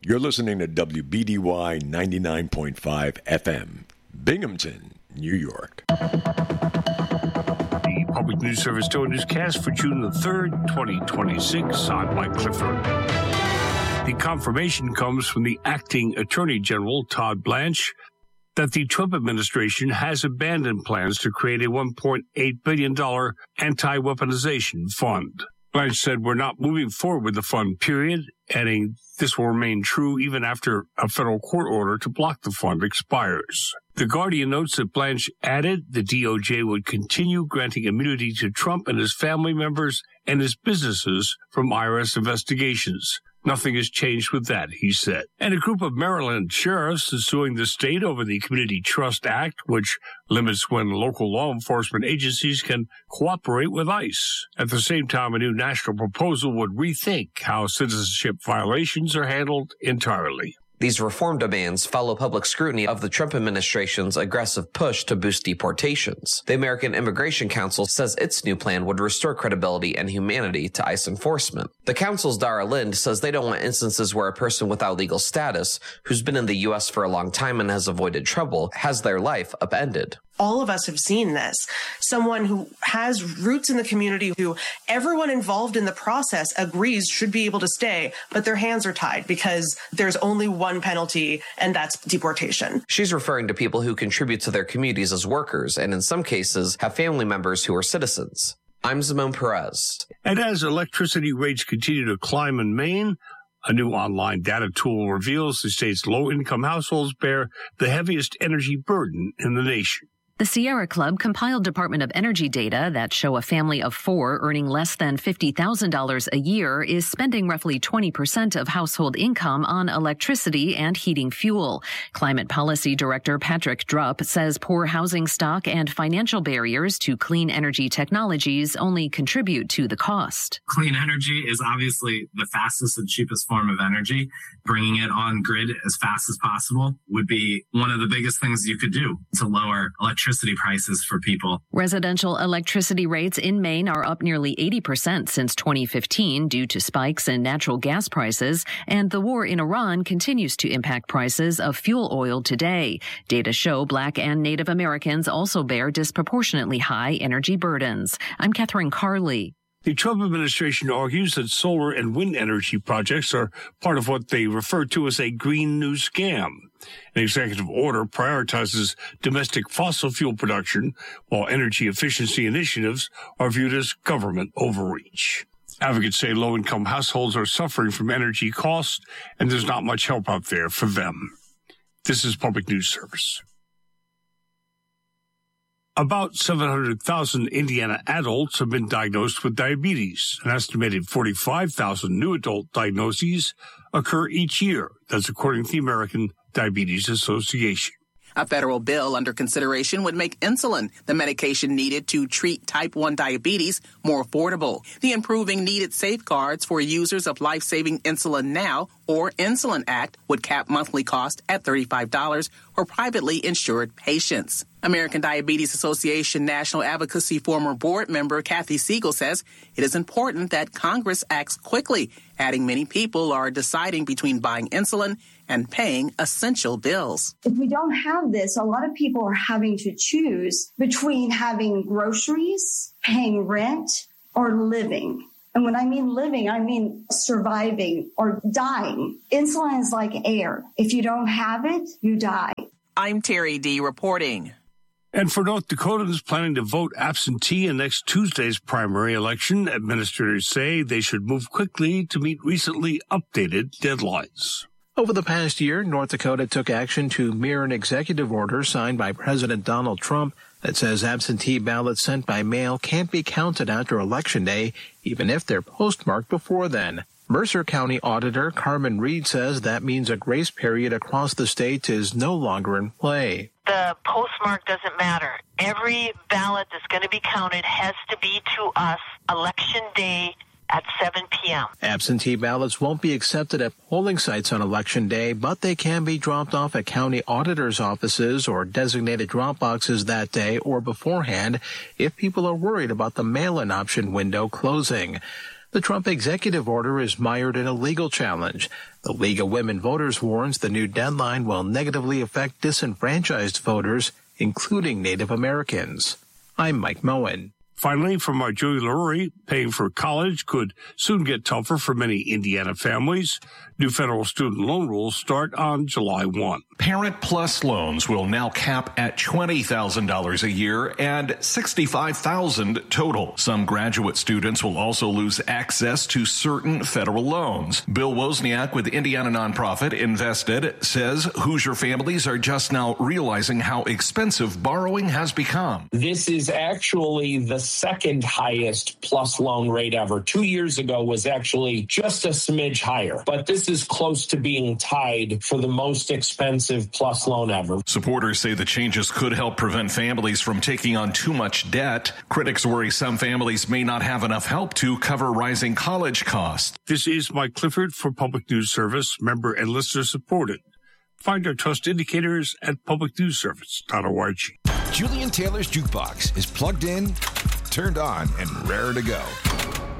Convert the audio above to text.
You're listening to WBDY 99.5 FM, Binghamton, New York. The Public News Service Total Newscast for June the 3rd, 2026. I'm Mike Clifford. The confirmation comes from the acting Attorney General, Todd Blanche, that the Trump administration has abandoned plans to create a $1.8 billion anti-weaponization fund. Blanche said, "We're not moving forward with the fund, period," adding, "This will remain true even after a federal court order to block the fund expires." The Guardian notes that Blanche added the DOJ would continue granting immunity to Trump and his family members and his businesses from IRS investigations. "Nothing has changed with that," he said. And a group of Maryland sheriffs is suing the state over the Community Trust Act, which limits when local law enforcement agencies can cooperate with ICE. At the same time, a new national proposal would rethink how citizenship violations are handled entirely. These reform demands follow public scrutiny of the Trump administration's aggressive push to boost deportations. The American Immigration Council says its new plan would restore credibility and humanity to ICE enforcement. The council's Dara Lind says they don't want instances where a person without legal status, who's been in the U.S. for a long time and has avoided trouble, has their life upended. All of us have seen this. Someone who has roots in the community, who everyone involved in the process agrees should be able to stay, but their hands are tied because there's only one penalty, and that's deportation. She's referring to people who contribute to their communities as workers and in some cases have family members who are citizens. I'm Simone Perez. And as electricity rates continue to climb in Maine, a new online data tool reveals the state's low-income households bear the heaviest energy burden in the nation. The Sierra Club compiled Department of Energy data that show a family of four earning less than $50,000 a year is spending roughly 20% of household income on electricity and heating fuel. Climate Policy Director Patrick Drupp says poor housing stock and financial barriers to clean energy technologies only contribute to the cost. Clean energy is obviously the fastest and cheapest form of energy. Bringing it on grid as fast as possible would be one of the biggest things you could do to lower electricity prices for people. Residential electricity rates in Maine are up nearly 80% since 2015 due to spikes in natural gas prices, and the war in Iran continues to impact prices of fuel oil today. Data show Black and Native Americans also bear disproportionately high energy burdens. I'm Catherine Carley. The Trump administration argues that solar and wind energy projects are part of what they refer to as a green new scam. An executive order prioritizes domestic fossil fuel production, while energy efficiency initiatives are viewed as government overreach. Advocates say low-income households are suffering from energy costs, and there's not much help out there for them. This is Public News Service. About 700,000 Indiana adults have been diagnosed with diabetes. An estimated 45,000 new adult diagnoses occur each year. That's according to the American Diabetes Association. A federal bill under consideration would make insulin, the medication needed to treat type 1 diabetes, more affordable. The Improving Needed Safeguards for Users of Life-Saving Insulin Now, or Insulin Act, would cap monthly cost at $35 for privately insured patients. American Diabetes Association National Advocacy former board member Kathy Siegel says it is important that Congress acts quickly, adding many people are deciding between buying insulin and paying essential bills. If we don't have this, a lot of people are having to choose between having groceries, paying rent, or living. And when I mean living, I mean surviving or dying. Insulin is like air. If you don't have it, you die. I'm Terry D. reporting. And for North Dakotans planning to vote absentee in next Tuesday's primary election, administrators say they should move quickly to meet recently updated deadlines. Over the past year, North Dakota took action to mirror an executive order signed by President Donald Trump that says absentee ballots sent by mail can't be counted after Election Day, even if they're postmarked before then. Mercer County Auditor Carmen Reed says that means a grace period across the state is no longer in play. The postmark doesn't matter. Every ballot that's going to be counted has to be to us Election Day at 7 p.m. Absentee ballots won't be accepted at polling sites on Election Day, but they can be dropped off at county auditors' offices or designated drop boxes that day or beforehand if people are worried about the mail-in option window closing. The Trump executive order is mired in a legal challenge. The League of Women Voters warns the new deadline will negatively affect disenfranchised voters, including Native Americans. I'm Mike Moen. Finally, from our Julie Lurie, paying for college could soon get tougher for many Indiana families. New federal student loan rules start on July 1. Parent Plus loans will now cap at $20,000 a year and $65,000 total. Some graduate students will also lose access to certain federal loans. Bill Wozniak with Indiana nonprofit Invested says Hoosier families are just now realizing how expensive borrowing has become. This is actually the second highest plus loan rate ever. 2 years ago was actually just a smidge higher, but this is close to being tied for the most expensive plus loan ever. Supporters say the changes could help prevent families from taking on too much debt. Critics worry some families may not have enough help to cover rising college costs. This is Mike Clifford for Public News Service, member and listener supported. Find our trust indicators at publicnewsservice.org. Julian Taylor's Jukebox is plugged in, turned on, and raring to go.